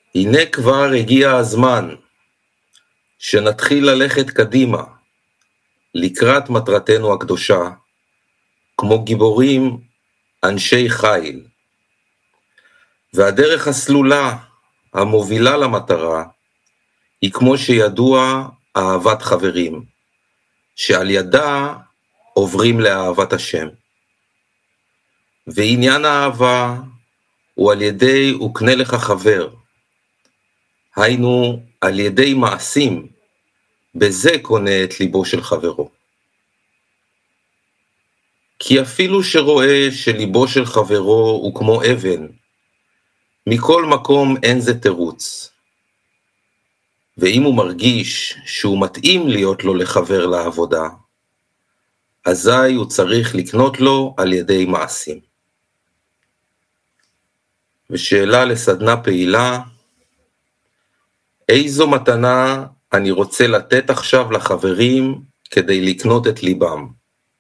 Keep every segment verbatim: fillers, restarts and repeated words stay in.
הנה כבר הגיע הזמן שנתחיל ללכת קדימה לקראת מטרתנו הקדושה, כמו גיבורים אנשי חיל. והדרך הסלולה המובילה למטרה היא כמו שידוע אהבת חברים, שעל ידה עוברים לאהבת השם. ועניין האהבה הוא על ידי וקנה לך חבר, היינו על ידי מעשים, בזה קונה את ליבו של חברו. כי אפילו שרואה שליבו של חברו הוא כמו אבן, מכל מקום אין זה תירוץ. ואם הוא מרגיש שהוא מתאים להיות לו לחבר לעבודה, אזי הוא צריך לקנות לו על ידי מעשים. ושאלה לסדנה פעילה, איזו מתנה אני רוצה לתת עכשיו לחברים כדי לקנות את ליבם?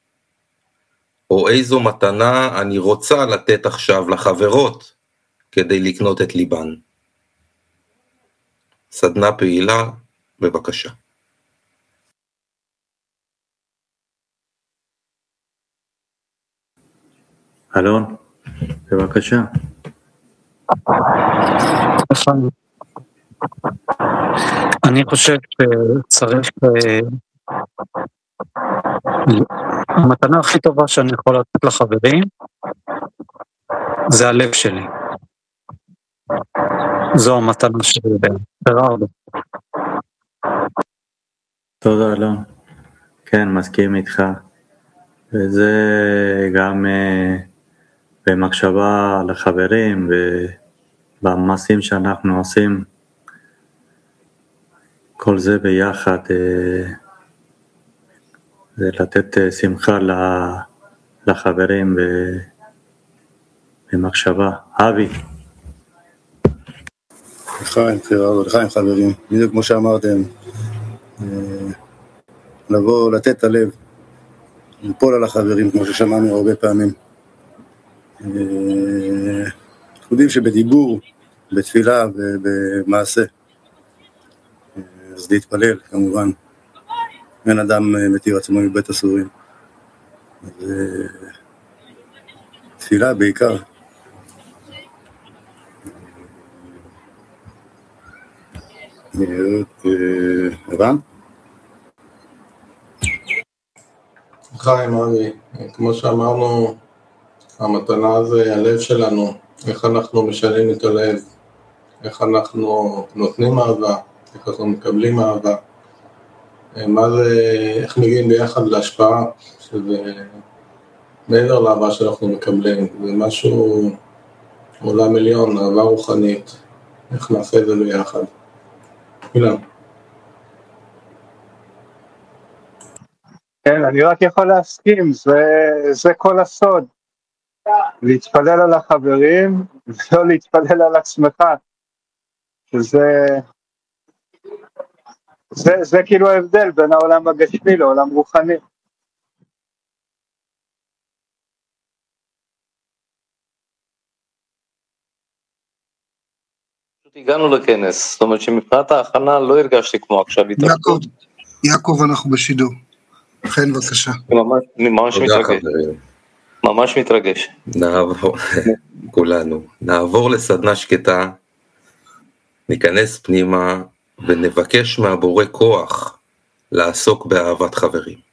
או איזו מתנה אני רוצה לתת עכשיו לחברות כדי לקנות את ליבן? סדנה פעילה, בבקשה. אלון, בבקשה. אני חושב שצריך, המתנה הכי טובה שאני יכול לתת לחברים זה הלב שלי. זו המתנה שלי ברעב. תודה אלון. כן, מסכים איתך. וזה גם במחשבה לחברים ובמעשים שאנחנו עושים, כל זה ביחד, זה לתת שמחה לחברים במחשבה. אבי. לחיים, לחיים חברים, בדיוק כמו שאמרתם, לבוא, לתת את הלב, ליפול על החברים, כמו ששמענו הרבה פעמים. אנחנו יודעים שבדיבור, בתפילה ובמעשה, אז להתפלל כמובן, אין אדם מתיר עצמו מבית אסורים. תפילה בעיקר. הבן? חיים, אבי, כמו שאמרנו, המתנה זה הלב שלנו, איך אנחנו משנים את הלב, איך אנחנו נותנים אהבה, איך אנחנו מקבלים אהבה, מה זה, איך מגיעים ביחד להשפעה, שזה מעבר לאהבה שאנחנו מקבלים, זה משהו עולם עליון, אהבה רוחנית, איך נעשה את זה ביחד. אילן. כן, אני רק יכול להסכים, זה, זה כל הסוד. להתפלל על החברים, ולא להתפלל על עצמך. שזה, זה, זה כאילו ההבדל בין העולם הגשמי לעולם רוחני. הגענו לכנס, זאת אומרת שמבחינת ההכנה לא הרגשתי כמו עכשיו איתו. יעקב, יעקב אנחנו בשידור. חן בבקשה. ממש, ממש מתרגש. ממש מתרגש. נעבור, כולנו. נעבור לסדנה שקטה, ניכנס פנימה ונבקש מהבורא כוח לעסוק באהבת חברים.